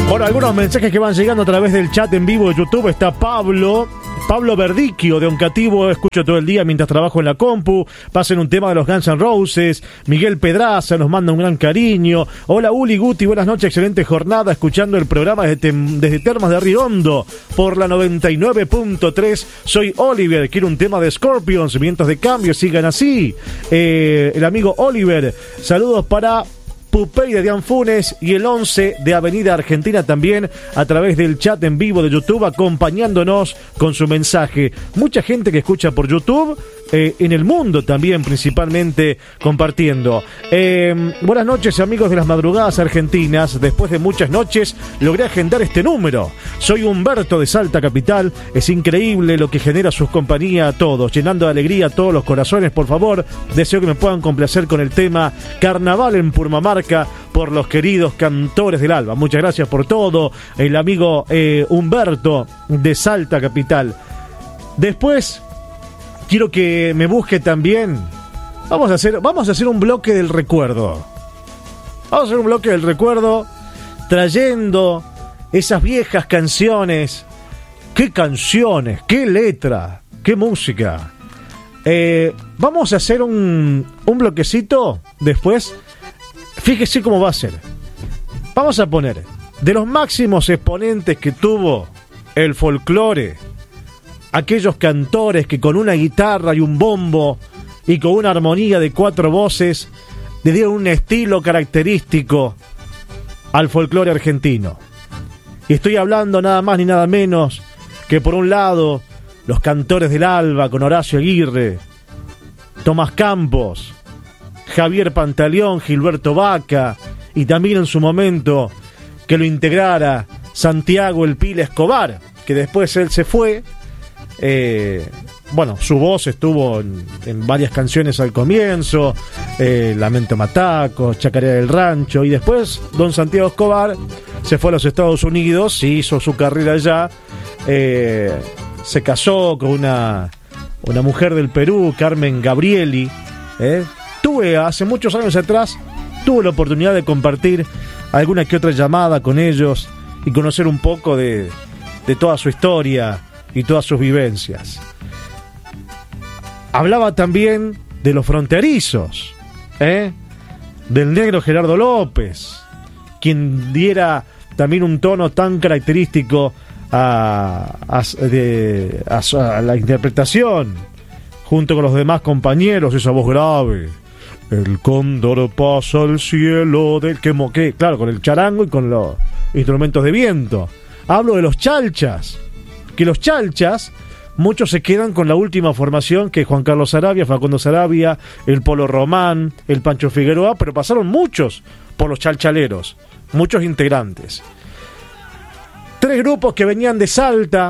Bueno, algunos mensajes que van llegando a través del chat en vivo de YouTube. Está Pablo Verdicchio de Oncativo, escucho todo el día mientras trabajo en la compu. Pasen un tema de los Guns N' Roses. Miguel Pedraza nos manda un gran cariño. Hola Uli, Guti, buenas noches, excelente jornada, escuchando el programa desde Termas de Río Hondo por la 99.3. Soy Oliver, quiero un tema de Scorpions, vientos de cambio, sigan así. El amigo Oliver, saludos para Pupey de Dian Funes y el 11 de Avenida Argentina también a través del chat en vivo de YouTube acompañándonos con su mensaje. Mucha gente que escucha por YouTube, en el mundo también principalmente compartiendo. Buenas noches amigos de las madrugadas argentinas. Después de muchas noches logré agendar este número. Soy Humberto de Salta Capital. Es increíble lo que genera sus compañías a todos, llenando de alegría a todos los corazones. Por favor, deseo que me puedan complacer con el tema Carnaval en Purmamarca por los queridos cantores del alba. Muchas gracias por todo, el amigo Humberto de Salta Capital. Después quiero que me busque también. Vamos a hacer un bloque del recuerdo. Vamos a hacer un bloque del recuerdo trayendo esas viejas canciones. ¡Qué canciones! ¡Qué letra! ¡Qué música! Vamos a hacer un bloquecito después. Fíjese cómo va a ser. Vamos a poner de los máximos exponentes que tuvo el folclore, aquellos cantores que con una guitarra y un bombo y con una armonía de 4 voces le dieron un estilo característico al folclore argentino. Y estoy hablando nada más ni nada menos que por un lado los cantores del alba con Horacio Aguirre, Tomás Campos, Javier Pantaleón, Gilberto Vaca y también en su momento que lo integrara Santiago El Pila Escobar, que después él se fue. Bueno, su voz estuvo en varias canciones al comienzo, Lamento Mataco, Chacarera del Rancho, y después don Santiago Escobar se fue a los Estados Unidos y hizo su carrera allá. Se casó con una mujer del Perú, Carmen Gabrieli. Hace muchos años atrás, tuve la oportunidad de compartir alguna que otra llamada con ellos y conocer un poco de toda su historia y todas sus vivencias. Hablaba también de los fronterizos, del negro Gerardo López, quien diera también un tono tan característico a la interpretación, junto con los demás compañeros, esa voz grave. El cóndor pasa al cielo del que claro, con el charango y con los instrumentos de viento. Hablo de los chalchas, que los chalchas, muchos se quedan con la última formación, que es Juan Carlos Sarabia, Facundo Sarabia, el Polo Román, el Pancho Figueroa, pero pasaron muchos por los chalchaleros, muchos integrantes. 3 grupos que venían de Salta,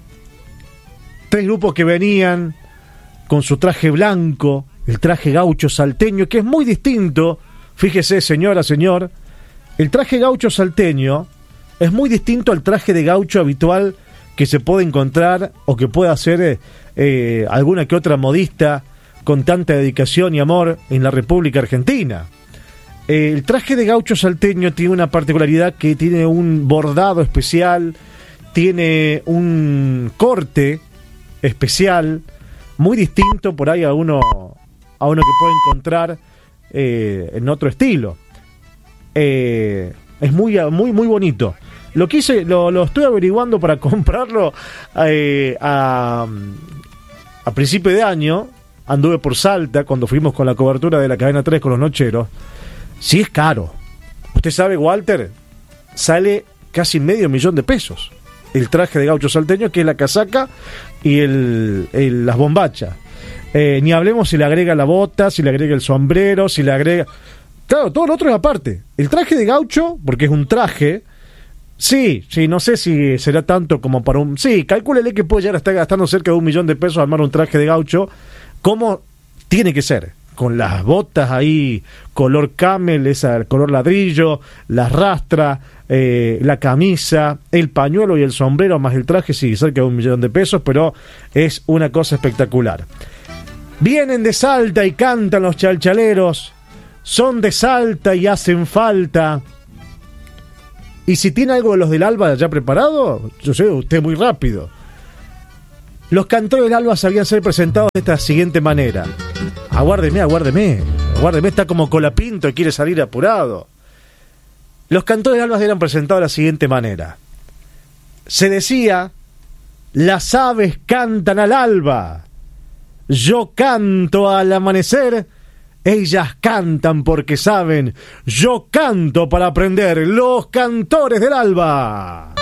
3 grupos que venían con su traje blanco, el traje gaucho salteño, que es muy distinto. Fíjese, señora, señor, el traje gaucho salteño es muy distinto al traje de gaucho habitual que se puede encontrar o que puede hacer alguna que otra modista con tanta dedicación y amor en la República Argentina. El traje de gaucho salteño tiene una particularidad, que tiene un bordado especial, tiene un corte especial, muy distinto por ahí a uno que puede encontrar en otro estilo. Es muy bonito. Lo estoy averiguando para comprarlo a principio de año. Anduve por Salta cuando fuimos con la cobertura de la cadena 3 con los nocheros. Sí, es caro. Usted sabe, Walter, sale casi $500,000 de pesos el traje de gaucho salteño, que es la casaca y las bombachas. Ni hablemos si le agrega la bota, si le agrega el sombrero, si le agrega... Claro, todo lo otro es aparte. El traje de gaucho, porque es un traje, sí, no sé si será tanto como para un... Sí, calcúlele que puede llegar a estar gastando cerca de $1,000,000 de pesos armar un traje de gaucho, como tiene que ser, con las botas ahí, color camel, esa color ladrillo, las rastras, la camisa, el pañuelo y el sombrero, más el traje, sí, cerca de $1,000,000 de pesos, pero es una cosa espectacular. Vienen de Salta y cantan los chalchaleros, son de Salta y hacen falta, Y si tiene algo de los del Alba ya preparado, yo sé, usted muy rápido. Los cantores del Alba sabían ser presentados de esta siguiente manera. Aguárdeme, está como Colapinto y quiere salir apurado. Los cantores del Alba eran presentados de la siguiente manera. Se decía: las aves cantan al alba, yo canto al amanecer, ellas cantan porque saben, yo canto para aprender, los cantores del Alba.